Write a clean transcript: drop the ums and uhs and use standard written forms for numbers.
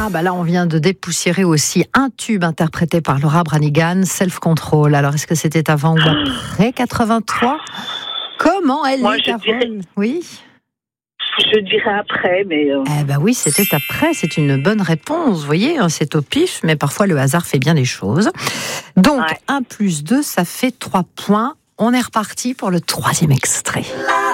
Ah, bah là, on vient de dépoussiérer aussi un tube interprété par Laura Branigan, Self Control. Alors, est-ce que c'était avant ou après 83 ? Comment elle Moi, est, je Carole ? dirais- Oui. Je dirais après, mais... Eh ben oui, c'était après. C'est une bonne réponse. Vous voyez, c'est au pif, mais parfois le hasard fait bien les choses. Donc, Ouais. 1 + 2, ça fait 3 points. On est reparti pour le 3e extrait.